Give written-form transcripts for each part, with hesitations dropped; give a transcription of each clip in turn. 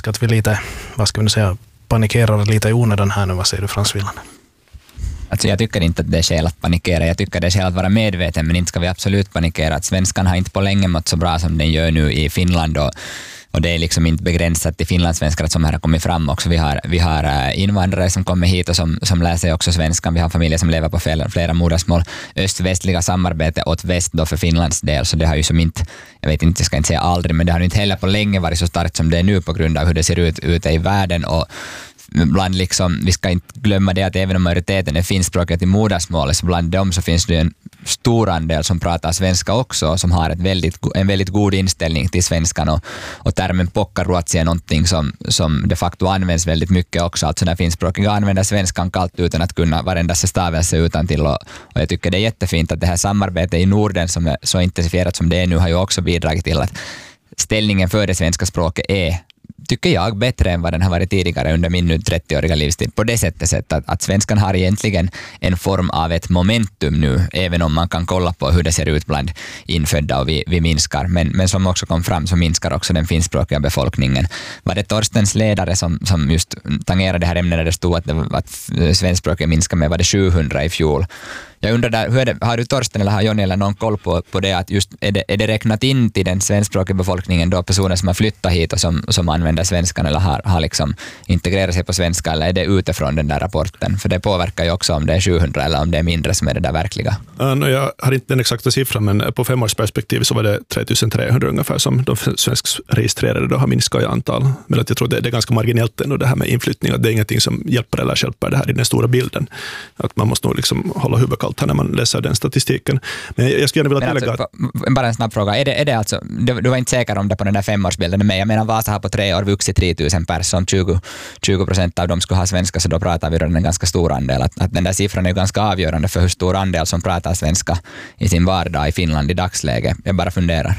risk att vi lite, vad ska vi säga, panikerar lite i onödan här nu? Vad säger du, Frans Villanen? Alltså jag tycker inte att det är skäl att panikera. Jag tycker det är skäl att vara medveten, men inte ska vi absolut panikera. Att svenskan har inte på länge mått så bra som den gör nu i Finland, och det är liksom inte begränsat till finlandssvenskar som här har kommit fram också. Vi har invandrare som kommer hit och som läser också svenskan. Vi har familjer som lever på flera modersmål. Öst-västliga samarbete åt väst då för Finlands del, så det har ju som inte, jag ska inte säga aldrig, men det har inte heller på länge varit så starkt som det är nu på grund av hur det ser ut ute i världen. Och bland liksom, vi ska inte glömma det att även om majoriteten är finskspråkiga till modersmålet, så bland dem så finns det en stor andel som pratar svenska också, som har en väldigt god inställning till svenskan, och termen pokkaruotsi är någonting som de facto används väldigt mycket också. Alltså när finskspråkiga använder svenskan kallt utan att kunna varenda stavelse utan till, och jag tycker det är jättefint att det här samarbetet i Norden som är så intensifierat som det är nu har ju också bidragit till att ställningen för det svenska språket är, tycker jag, bättre än vad den har varit tidigare under min nu 30-åriga livstid. På det sättet att svenskan har egentligen en form av ett momentum nu, även om man kan kolla på hur det ser ut bland infödda och vi minskar. Men som också kom fram så minskar också den finskspråkiga befolkningen. Var det Torstens ledare som just tangerade det här ämnet där det stod att svenskspråkiga minskar med, var det 700 i fjol? Jag undrar där, har du Torsten eller har Jonny eller någon koll på det, att just är det räknat in till den svenskspråkiga befolkningen då personer som har flyttat hit och som använder svenskan eller har liksom integrerat sig på svenska, eller är det utifrån den där rapporten? För det påverkar ju också om det är 700 eller om det är mindre som är det där verkliga. Jag har inte den exakta siffran, men på 5-årsperspektiv så var det 3300 ungefär som de svenskregistrerade då har minskat i antal. Men att jag tror det är ganska marginellt ändå det här med inflyttning, att det är ingenting som hjälper eller hjälper det här i den stora bilden. Att man måste nog liksom hålla huvudet kallt här när man läser den statistiken. Men jag skulle gärna vilja tillägga alltså, bara en snabb fråga. Är det alltså, du var inte säker om det på den där 5-årsbilden, men jag menar Vasa har på 3 år vuxit 3000 personer, 20% av dem skulle ha svenska, så då pratar vi om en ganska stor andel. Att den där siffran är ganska avgörande för hur stor andel som pratar svenska i sin vardag i Finland i dagsläget. Jag bara funderar.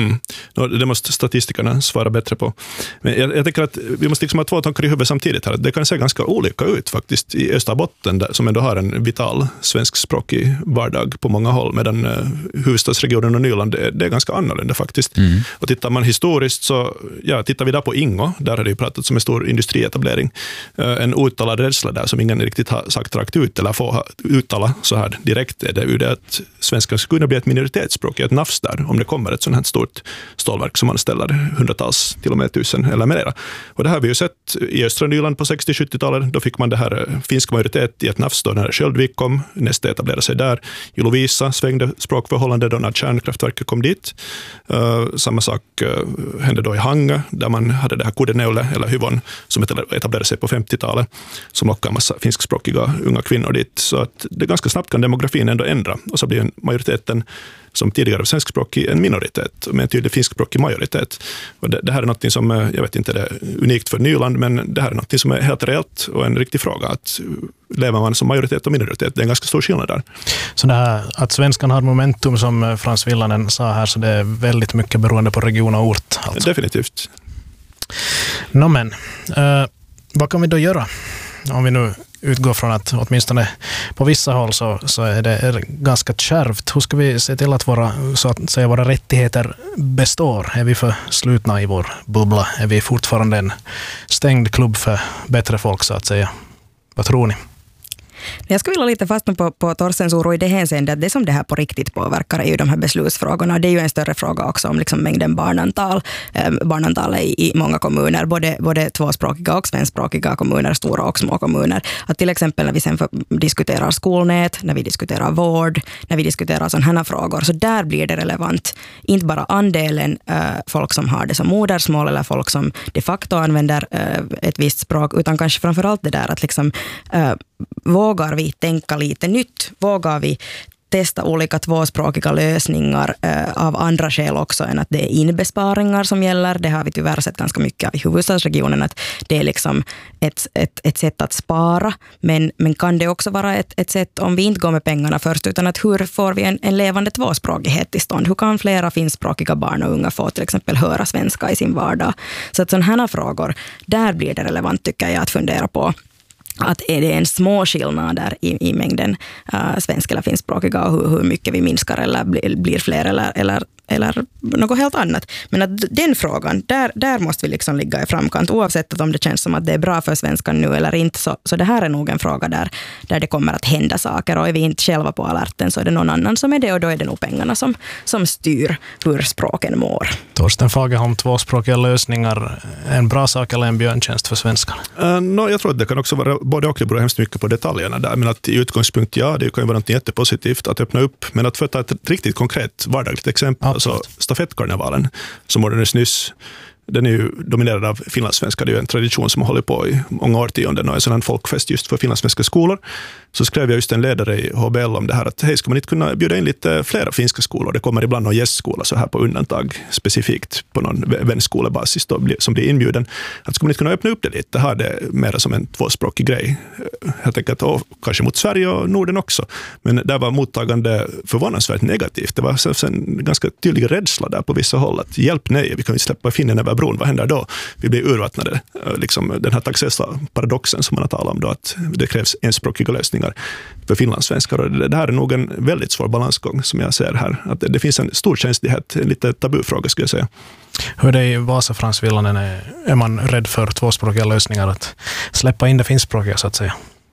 Det måste statistikerna svara bättre på. Men jag tänker att vi måste liksom ha 2 tankar i huvudet samtidigt här. Det kan se ganska olika ut faktiskt i Österbotten, som ändå har en vital svenskspråkig vardag på många håll, medan huvudstadsregionen och Nyland det är ganska annorlunda faktiskt. Och tittar man historiskt så, tittar vi där på Ingo, där har det ju pratats om en stor industrietablering. En uttalad rädsla där som ingen riktigt har sagt rakt ut eller får uttala så här direkt är det att svenskan skulle kunna bli ett minoritetsspråk, ett nafs där, om det kommer ett sånt här stort stålverk som anställer hundratals, till och med 1000 eller mera. Och det här har vi ju sett i östra Nyland på 60-70-talet. Då fick man det här finsk majoritet i ett nafs då när Sköldvik kom. Neste etablerade sig där. I Lovisa svängde språkförhållande då när kärnkraftverket kom dit. Samma sak hände då i Hanga, där man hade det här Kudeneule eller Hyvon som etablerade sig på 50-talet, som lockade en massa finskspråkiga unga kvinnor dit. Så att det ganska snabbt kan demografin ändå ändra, och så blir majoriteten som tidigare var svenskspråkig en minoritet med en tydlig finskspråkig majoritet. Och det här är något som, jag vet inte, det är unikt för Nyland, men det här är något som är helt reellt och en riktig fråga. Att lever man som majoritet och minoritet, det är en ganska stor skillnad där. Så det här att svenskan har momentum, som Frans Villanen sa här, så det är väldigt mycket beroende på region och ort. Alltså. Definitivt. Men vad kan vi då göra? Om vi nu utgår från att åtminstone på vissa håll så är det ganska kärvt. Hur ska vi se till att våra rättigheter består? Är vi för slutna i vår bubbla? Är vi fortfarande en stängd klubb för bättre folk, så att säga? Vad tror ni? Jag skulle vilja lite fastna på Torstens oro i det hänseende att det som det här på riktigt påverkar är ju de här beslutsfrågorna. Det är ju en större fråga också om liksom mängden barnantal i många kommuner, både tvåspråkiga och svenskspråkiga kommuner, stora och små kommuner. Att till exempel när vi sen diskuterar skolnät, när vi diskuterar vård, när vi diskuterar sådana här frågor, så där blir det relevant. Inte bara andelen folk som har det som modersmål eller folk som de facto använder ett visst språk, utan kanske framförallt det där att liksom vågar vi tänka lite nytt? Vågar vi testa olika tvåspråkiga lösningar av andra skäl också än att det är inbesparingar som gäller? Det har vi tyvärr sett ganska mycket av i huvudstadsregionen, att det är liksom ett sätt att spara. Men kan det också vara ett sätt, om vi inte går med pengarna först, utan att hur får vi en levande tvåspråkighet till stånd? Hur kan flera finskspråkiga barn och unga få till exempel höra svenska i sin vardag? Så att sådana här frågor, där blir det relevant, tycker jag, att fundera på. Att är det en små skillnad där i mängden svenska eller finskspråkiga, och hur mycket vi minskar eller blir fler eller något helt annat. Men att den frågan, där måste vi liksom ligga i framkant, oavsett att om det känns som att det är bra för svenskan nu eller inte, så det här är nog en fråga där det kommer att hända saker, och är vi inte själva på alerten så är det någon annan som är det, och då är det nog pengarna som styr hur språken mår. Torsten Fagerholm, tvåspråkiga lösningar, en bra sak eller en björntjänst för svenskarna? Jag tror att det kan också vara både och, det beror hemskt mycket på detaljerna där, men att i utgångspunkt, ja, det kan ju vara något jättepositivt att öppna upp, men att för att ta ett riktigt konkret vardagligt exempel, alltså stafettkarnevalen som ordnades nyss, den är ju dominerad av finlandssvenskar. Det är ju en tradition som har hållit på i många årtionden och en sådan folkfest just för finlandssvenska skolor. Så skrev jag just en ledare i HBL om det här att hej, ska man inte kunna bjuda in lite flera finska skolor? Det kommer ibland någon gästskola så här på undantag, specifikt på någon vänskolebasis som blir inbjuden. Att ska man inte kunna öppna upp det lite, ha det mer som en tvåspråkig grej. Jag tänker att kanske mot Sverige och Norden också. Men där var mottagande förvånansvärt negativt. Det var en ganska tydlig rädsla där på vissa håll. Att hjälp, nej, vi kan inte släppa finnen över bron. Vad händer då? Vi blir urvattnade. Liksom den här Taxesa-paradoxen som man har talat om då, att det krävs enspråkiga lösningar för finlandssvenskar. Och det här är nog en väldigt svår balansgång som jag ser här. Att det finns en stor känslighet, en lite tabufråga skulle jag säga. Hur är det i Vasa, Frans Villanen? Är man rädd för tvåspråkiga lösningar, att släppa in det finskspråkiga så att säga?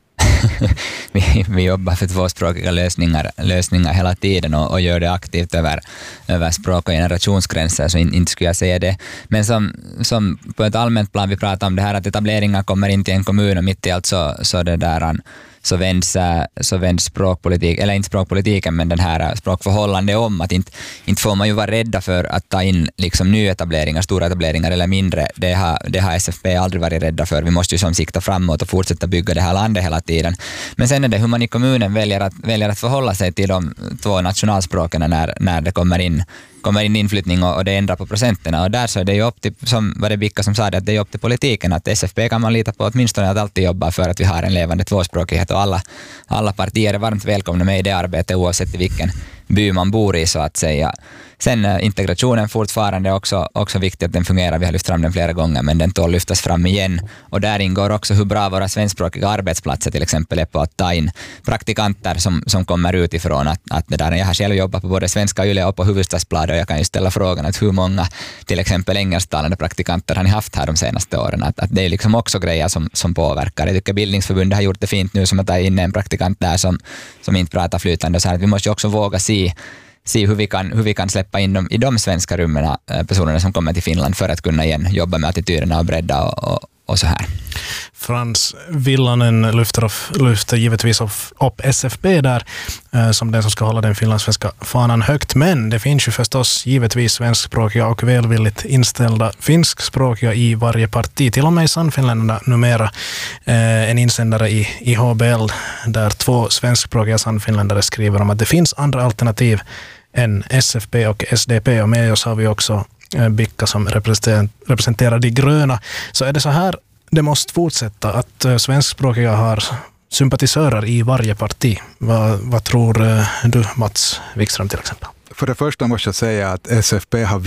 vi jobbar för tvåspråkiga lösningar hela tiden och gör det aktivt över språk och generationsgränser, så inte skulle jag säga det. Men som på ett allmänt plan, vi pratar om det här att etableringar kommer in till en kommun och mitt i allt så det där så vänds språkpolitik, eller inte språkpolitiken, men den här språkförhållande om att inte får man ju vara rädda för att ta in liksom nyetableringar, stora etableringar eller mindre. Det har SFP aldrig varit rädda för. Vi måste ju som sikta framåt och fortsätta bygga det här landet hela tiden. Men sen är det hur man i kommunen väljer att förhålla sig till de två nationalspråken när det kommer in inflyttning och det ändrar på procenterna. Och där så är det ju upp till, som var det Bicka som sa det, att det är upp till politiken, att SFP kan man lita på åtminstone att alltid jobba för att vi har en levande tvåspråkighet, och alla partier är varmt välkomna med i det arbetet oavsett i vilken by man bor i så att säga. Sen integrationen fortfarande också viktigt att den fungerar. Vi har lyft fram den flera gånger, men den tål lyftas fram igen. Och där ingår också hur bra våra svenskspråkiga arbetsplatser till exempel är på att ta in praktikanter som kommer utifrån. Att det där, jag har själv jobbat på både Svenska Yle och på Hufvudstadsbladet, och jag kan ju ställa frågan att hur många till exempel engelsktalande praktikanter har ni haft här de senaste åren? Att det är liksom också grejer som påverkar. Jag tycker Bildningsförbundet har gjort det fint nu som att ta in en praktikant där som inte pratar flytande. Så här, att vi måste ju också våga se hur vi kan släppa in i de svenska rummen personerna som kommer till Finland för att kunna igen jobba med attityderna och bredda och så här. Frans Villanen lyfter givetvis upp SFP där som den som ska hålla den finlandssvenska fanan högt, men det finns ju förstås givetvis svenskspråkiga och välvilligt inställda finskspråkiga i varje parti. Till och med i Sannfinländarna numera en insändare i HBL där 2 svenskspråkiga Sannfinländare skriver om att det finns andra alternativ än SFP och SDP, och med oss har vi också Bicka som representerar de gröna. Så är det så här det måste fortsätta, att svenskspråkiga har sympatisörer i varje parti. Vad tror du, Mats Wikström till exempel? För det första måste jag säga att SFP har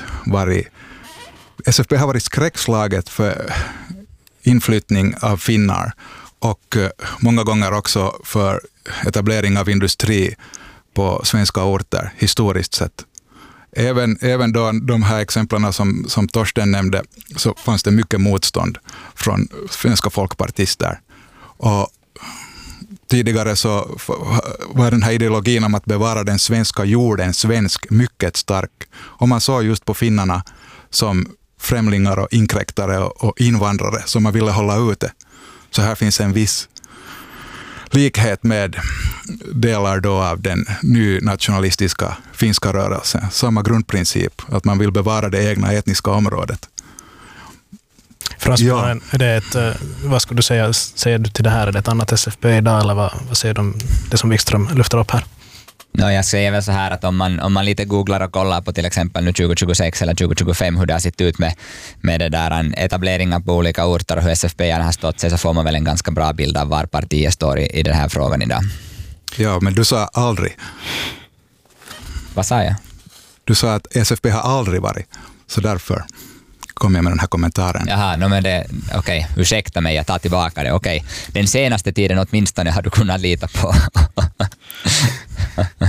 varit skräckslaget för inflyttning av finnar och många gånger också för etablering av industri på svenska orter historiskt sett. Även då de här exemplen som Torsten nämnde, så fanns det mycket motstånd från svenska folkpartister. Och tidigare så var den här ideologin om att bevara den svenska jorden svensk mycket stark. Och man såg just på finnarna som främlingar och inkräktare och invandrare som man ville hålla ute. Så här finns en viss likhet med delar då av den nynationalistiska finska rörelsen. Samma grundprincip, att man vill bevara det egna etniska området. Frans, är det vad skulle du säga? Säger du till det här? Är det ett annat SFP idag, eller vad säger du om det som Wikström lyfter upp här? Jag säger väl så här att om man lite googlar och kollar på till exempel nu 2026 eller 2025 hur det har sett ut med det där etableringar på olika orter och hur SFP har stått sig, så får man väl en ganska bra bild av var partiet står i den här frågan idag. Ja, men du sa aldrig. Vad sa jag? Du sa att SFP har aldrig varit, så därför kom jag med den här kommentaren. Jaha, men det, okej, ursäkta mig, jag tar tillbaka det. Okej, den senaste tiden åtminstone har du kunnat lita på.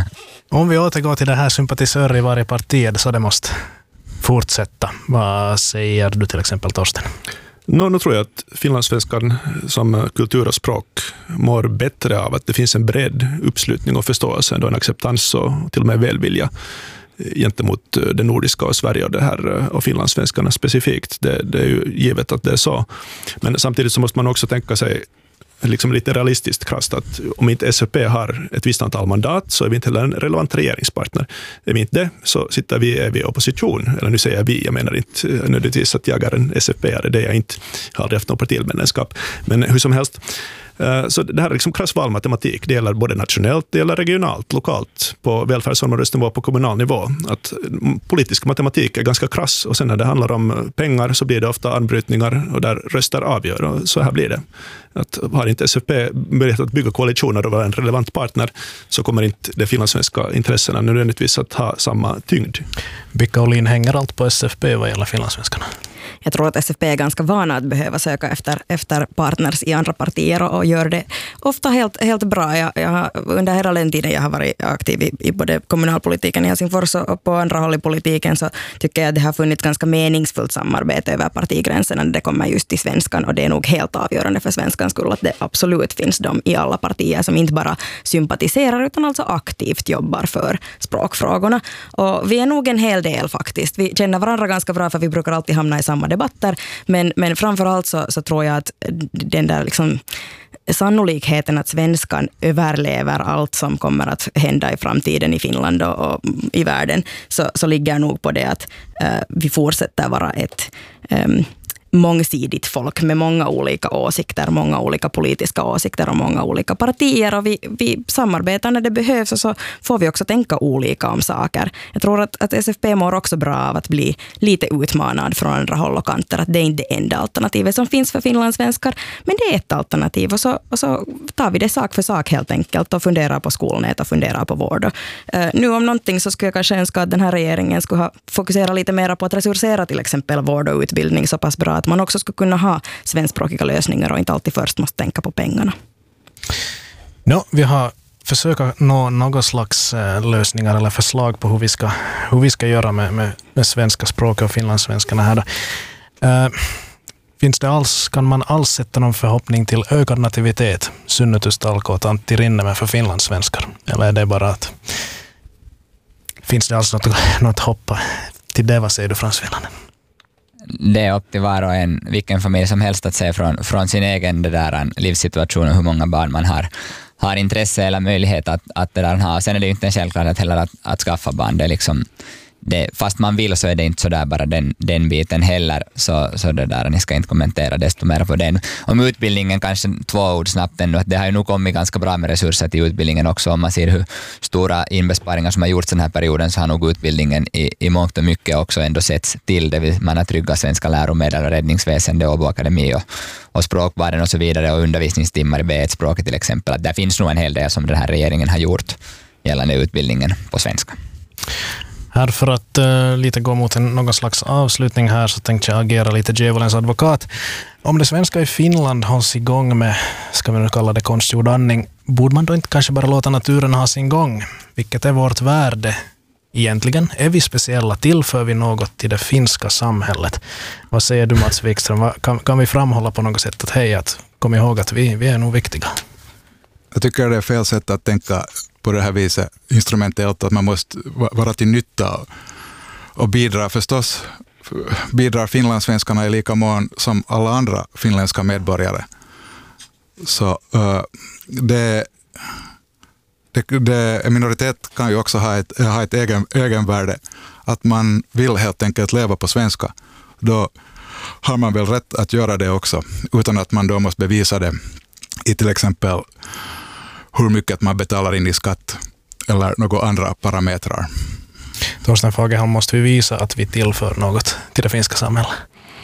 Om vi återgår till det här sympatisörer i varje parti så det måste fortsätta. Vad säger du till exempel, Torsten? Nu tror jag att finlandssvenskan som kultur och språk mår bättre av att det finns en bred uppslutning och förståelse, en acceptans och till och med välvilja gentemot det nordiska och Sverige och det här och finlandssvenskarna specifikt. Det är ju givet att det är så. Men samtidigt så måste man också tänka sig liksom lite realistiskt krasst att om inte SFP har ett visst antal mandat så är vi inte heller en relevant regeringspartner. Är vi inte det så sitter vi i opposition. Eller nu säger jag menar inte nödvändigtvis att jag är en SFP-are, det är jag inte. Jag har aldrig haft någon partimedlemskap. Men hur som helst. Så det här är liksom krass valmatematik. Det gäller både nationellt, det gäller regionalt, lokalt, på välfärdsområdesnivå, på kommunal nivå. Att politisk matematik är ganska krass och sen när det handlar om pengar så blir det ofta anbrytningar och där röster avgör och så här blir det. Att har inte SFP möjlighet att bygga koalitioner och vara en relevant partner så kommer inte de finlandssvenska intressena nödvändigtvis att ha samma tyngd. Bicka Olin, hänger allt på SFP vad gäller finlandssvenskarna? Jag tror att SFP är ganska vana att behöva söka efter partners i andra partier och gör det ofta helt bra. Jag under hela den tiden jag har varit aktiv i både kommunalpolitiken i Helsingfors och på andra håll i politiken så tycker jag att det har funnits ganska meningsfullt samarbete över partigränserna när det kommer just till svenskan och det är nog helt avgörande för svenskans skull att det absolut finns de i alla partier som inte bara sympatiserar utan alltså aktivt jobbar för språkfrågorna. Och vi är nog en hel del faktiskt. Vi känner varandra ganska bra för vi brukar alltid hamna i samma debatter, men framförallt så tror jag att den där liksom sannolikheten att svenskan överlever allt som kommer att hända i framtiden i Finland och i världen så ligger nog på det att vi fortsätter vara ett mångsidigt folk med många olika åsikter, många olika politiska åsikter och många olika partier och vi samarbetar när det behövs och så får vi också tänka olika om saker. Jag tror att SFP mår också bra av att bli lite utmanad från andra håll och kanter, att det är inte det enda alternativet som finns för finlandssvenskar, men det är ett alternativ och så tar vi det sak för sak helt enkelt och funderar på skolnät och funderar på vård. Nu om någonting så skulle jag kanske önska att den här regeringen skulle ha fokuserat lite mer på att resursera till exempel vård och utbildning så pass bra att man också skulle kunna ha svenskspråkiga lösningar och inte alltid först måste tänka på pengarna. Vi har försökt nå någon slags lösningar eller förslag på hur vi ska göra med svenska språk och finlandssvenskarna här då. Kan man alls sätta någon förhoppning till ökad nativitet, synnytystalko och Antti Rinne för finlandssvenskar? Eller är det bara att finns det alls något hopp till det? Vad säger du, Frans Vilanen? Det är upp till var och en, vilken familj som helst att se från sin egen livssituation och hur många barn man har intresse eller möjlighet att det där ha. Sen är det ju inte en självklart heller att skaffa barn. Det är liksom, fast man vill så är det inte så där bara den biten heller. Så det där, ni ska inte kommentera desto mer på den. Om utbildningen kanske 2 ord snabbt ännu. Att det har ju nog kommit ganska bra med resurser till utbildningen också. Om man ser hur stora inbesparingar som har gjorts den här perioden så har nog utbildningen i mångt och mycket också ändå setts till. Det man har trygga svenska läromedel och räddningsväsende och Åbo-akademi och språkbaren och så vidare och undervisningstimmar i B1-språket till exempel. Att där finns nog en hel del som den här regeringen har gjort gällande utbildningen på svenska. Här för att lite gå mot någon slags avslutning här så tänkte jag agera lite djävulens advokat. Om det svenska i Finland hålls igång med, ska vi nu kalla det konstgjord andning, borde man då inte kanske bara låta naturen ha sin gång? Vilket är vårt värde egentligen? Är vi speciella? Tillför vi något till det finska samhället? Vad säger du, Mats Wikström? Kan vi framhålla på något sätt att hej, kom ihåg att vi är nog viktiga? Jag tycker det är fel sätt att tänka på det här viset. Instrumentellt att man måste vara till nytta och bidra förstås. Bidrar finlandssvenskarna i lika mån som alla andra finländska medborgare. Så en minoritet kan ju också ha ett egenvärde. Att man vill helt enkelt leva på svenska. Då har man väl rätt att göra det också. Utan att man då måste bevisa det i till exempel hur mycket man betalar in i skatt eller några andra parametrar. Torsten Fagerholm, måste vi visa att vi tillför något till det finska samhället?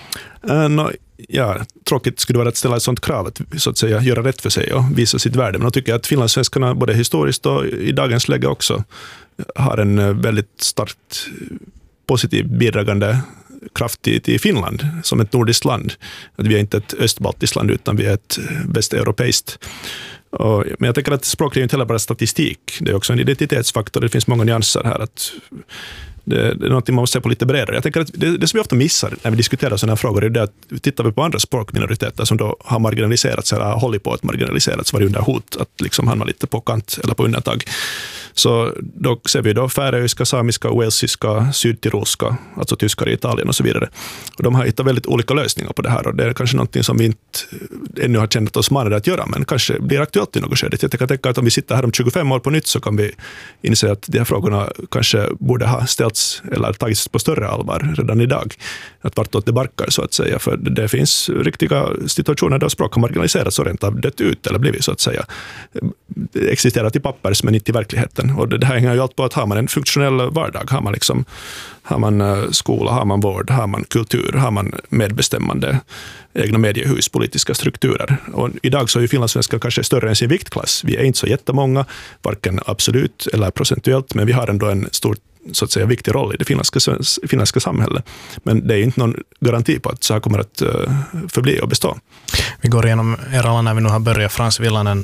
Tråkigt skulle vara att ställa ett sådant krav att så att säga göra rätt för sig och visa sitt värde. Men jag tycker att finlandssvenskarna både historiskt och i dagens läge också har en väldigt starkt positiv bidragande kraft till Finland som ett nordiskt land. Att vi är inte ett östbaltiskt land utan vi är ett västeuropeiskt Men jag tänker att språk är ju inte heller bara statistik. Det är också en identitetsfaktor. Det finns många nyanser här. Att det är någonting man måste se på lite bredare. Jag tänker att det som vi ofta missar när vi diskuterar sådana här frågor är det att tittar vi på andra språkminoriteter som då har marginaliserats eller håller på att marginaliserats, varit under hot att liksom hamna lite på kant eller på undantag. Så då ser vi då färöiska, samiska, walesiska, sydtirolska, alltså tyskar i Italien och så vidare. Och de har hittat väldigt olika lösningar på det här och det är kanske någonting som vi inte ännu har känt oss manade att göra, men kanske blir aktuellt i något skede. Jag kan tänka att om vi sitter här om 25 år på nytt så kan vi inse att de här frågorna kanske borde ha ställts eller tagits på större allvar redan idag. Att vartåt det barkar så att säga, för det finns riktiga situationer där språk har marginaliserats och rent av dött ut eller blivit så att säga existerat i pappers men inte i verkligheten. Och det här hänger ju allt på att har man en funktionell vardag, har man skola, har man vård, har man kultur, har man medbestämmande, egna mediehus, politiska strukturer. Och idag så är ju finlandssvenskar kanske större än sin viktklass. Vi är inte så jättemånga, varken absolut eller procentuellt, men vi har ändå en stor så att säga viktig roll i det finländska samhället. Men det är inte någon garanti på att så här kommer att förbli och bestå. Vi går igenom alla när vi nu har börjat. Frans Villanen,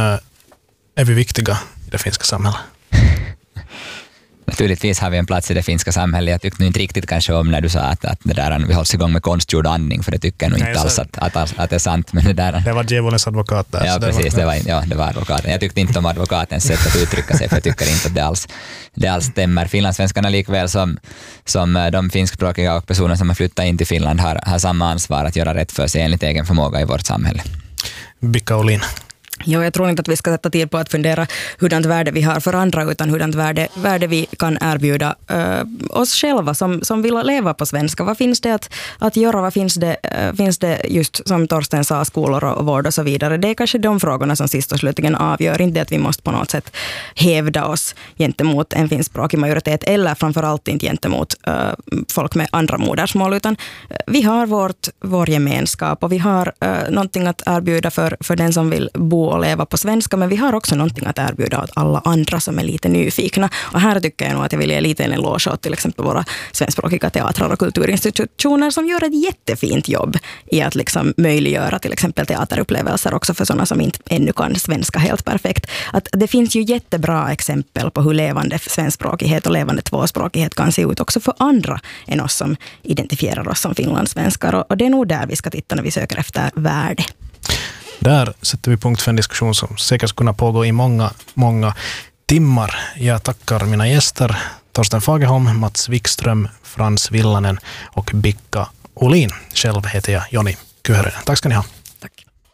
är vi viktiga i det finska samhället? Naturligtvis har vi en plats i det finska samhället. Jag tyckte inte riktigt kanske om när du sa att det där vi hålls igång med konstgjord andning, för det tycker jag nog inte alls att det är sant. Men det var djävulens advokat där. Ja, precis. Det var advokaten. Jag tyckte inte om advokatens sätt att uttrycka sig, för jag tycker inte att det alls stämmer. Finlandssvenskarna likväl som de finskspråkiga och personer som har flyttat in till Finland har samma ansvar att göra rätt för sig enligt egen förmåga i vårt samhälle. Bicka Olin. Jo, jag tror inte att vi ska sätta tid på att fundera hurdant värde vi har för andra, utan hurdant värde vi kan erbjuda oss själva som vill leva på svenska. Vad finns det att göra? Vad finns det just som Torsten sa, skolor och vård och så vidare? Det är kanske de frågorna som sist och slutligen avgör. Inte att vi måste på något sätt hävda oss gentemot en finskspråkig majoritet eller framförallt inte gentemot folk med andra modersmål, utan vi har vår gemenskap och vi har någonting att erbjuda för den som vill bo och leva på svenska, men vi har också någonting att erbjuda åt alla andra som är lite nyfikna. Och här tycker jag nog att jag vill ge lite en eloge åt till exempel våra svenskspråkiga teatrar och kulturinstitutioner som gör ett jättefint jobb i att liksom möjliggöra till exempel teaterupplevelser också för sådana som inte ännu kan svenska helt perfekt. Att det finns ju jättebra exempel på hur levande svenskspråkighet och levande tvåspråkighet kan se ut också för andra än oss som identifierar oss som finlandssvenskar. Och det är nog där vi ska titta när vi söker efter värde. Där sätter vi punkt för en diskussion som säkert ska kunna pågå i många, många timmar. Jag tackar mina gäster Torsten Fagerholm, Mats Wikström, Frans Villanen och Bicka Olin. Själv heter jag Joni Kyhönen. Tack ska ni ha.